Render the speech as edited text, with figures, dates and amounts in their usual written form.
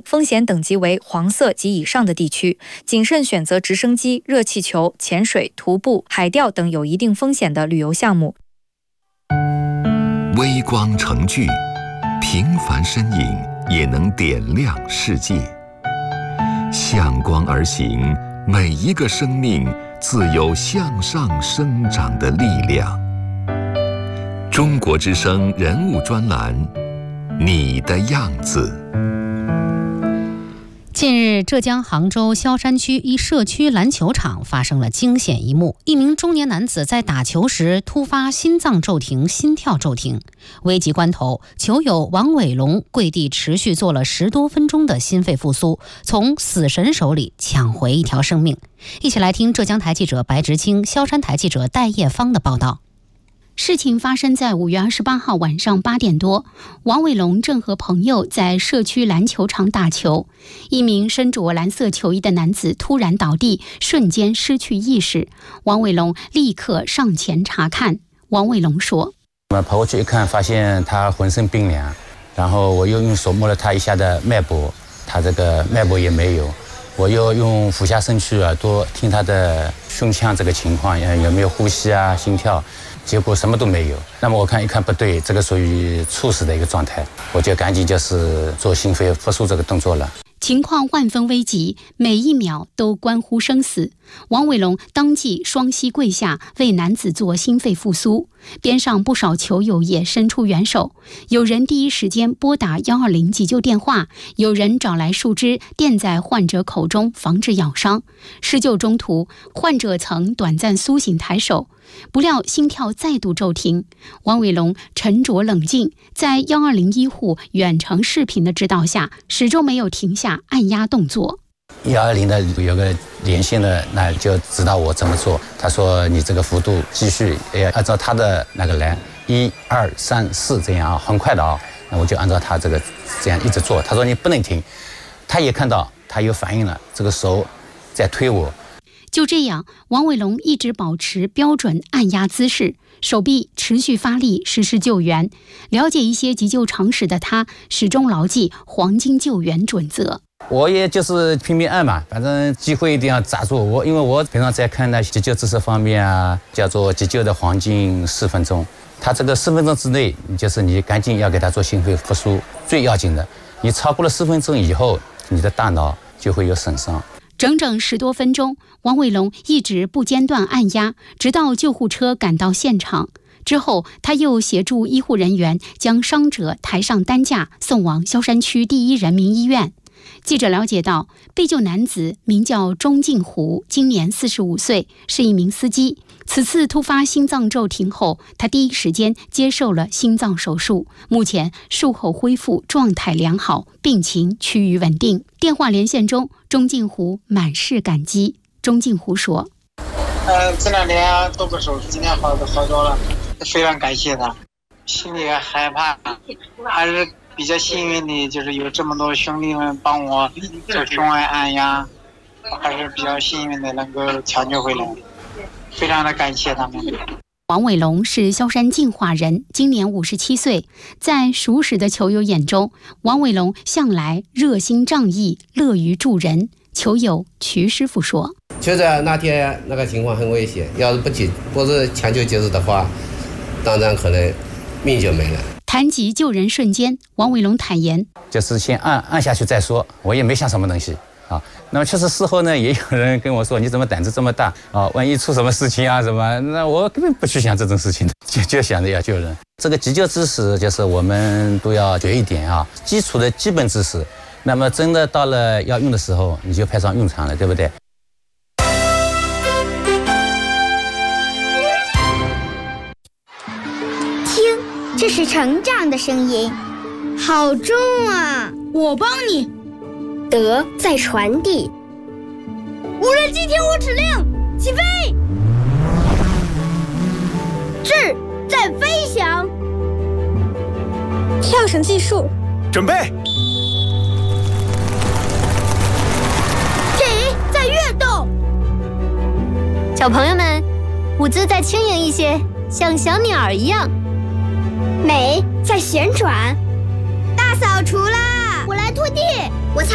风险等级为黄色及以上的地区，谨慎选择直升机、热气球、潜水、徒步、海钓等有一定风险的旅游项目。 微光成炬，平凡身影也能点亮世界。向光而行，每一个生命自有向上生长的力量。中国之声人物专栏，你的样子。 近日，浙江杭州萧山区一社区篮球场发生了惊险一幕，一名中年男子在打球时突发心脏骤停，心跳骤停。危急关头，球友王伟龙跪地持续做了10多分钟的心肺复苏，从死神手里抢回一条生命。一起来听浙江台记者白直清、萧山台记者戴叶芳的报道。 事情发生在5月28号晚上8点多，王伟龙正和朋友在社区篮球场打球，一名身着蓝色球衣的男子突然倒地，瞬间失去意识。王伟龙立刻上前查看。王伟龙说：“ 我跑过去一看，发现他浑身冰凉，然后我又用手摸了他一下的脉搏，他这个脉搏也没有。我又用俯下身去耳朵听他的胸腔这个情况，有没有呼吸啊、心跳。”结果什么都没有。那么我看一看不对，这个属于猝死的一个状态，我就赶紧就是做心肺复苏这个动作了。 情况万分危急，每一秒都关乎生死。王伟龙当即双膝跪下，为男子做心肺复苏。边上不少球友也伸出援手，有人第一时间拨打120急救电话，有人找来树枝垫在患者口中，防止咬伤。施救中途，患者曾短暂苏醒抬手，不料心跳再度骤停。王伟龙沉着冷静，在120医护远程视频的指导下，始终没有停下按压动作。 120的有个连线的，那就指导我怎么做。他说：“你这个幅度继续按照他的那个来，1、2、3、4这样啊，很快的啊。”那我就按照他这个这样一直做。他说：“你不能停。”他也看到他有反应了，这个手在推我。 就这样，王伟龙一直保持标准按压姿势，手臂持续发力实施救援。了解一些急救常识的他，始终牢记黄金救援准则。 我也就是拼命按嘛，反正机会一定要抓住我，因为我平常在看那急救知识方面啊，叫做急救的黄金4分钟。他这个4分钟之内，就是你赶紧要给他做心肺复苏，最要紧的。你超过了4分钟以后，你的大脑就会有损伤。 整整10多分钟，王伟龙一直不间断按压，直到救护车赶到现场。之后，他又协助医护人员将伤者抬上担架，送往萧山区第1人民医院。记者了解到，被救男子名叫钟敬湖，今年45岁，是一名司机。此次突发心脏骤停后，他第一时间接受了心脏手术，目前术后恢复状态良好，病情趋于稳定。电话连线中，钟敬湖满是感激。钟敬湖说：“ 这2天做过手术，今天好多了，非常感谢他。心里害怕，还是比较幸运的，就是有这么多兄弟们帮我做胸外按压，还是比较幸运的能够抢救回来，非常的感谢他们。” 王伟龙是萧山进化人，今年57岁。在熟识的球友眼中，王伟龙向来热心仗义，乐于助人。球友瞿师傅说：“ 就在那天那个情况很危险，要是不是抢救及时的话，当然可能命就没了。” 谈及救人瞬间，王伟龙坦言：“ 就是先按下去再说，我也没想什么东西啊。那么确实事后呢，也有人跟我说，你怎么胆子这么大啊？万一出什么事情啊什么？那我根本不去想这种事情，就想着要救人。这个急救知识就是我们都要学一点啊，基础的基本知识。那么真的到了要用的时候，你就派上用场了，对不对？” 听，这是成长的声音，好重啊！ 我帮你。 德在传递。 无人机听我指令，起飞！智在飞翔。 跳绳技术， 准备。 体在跃动。 小朋友们，舞姿再轻盈一些，像小鸟一样。 美在旋转。大扫除啦！ 我来拖地。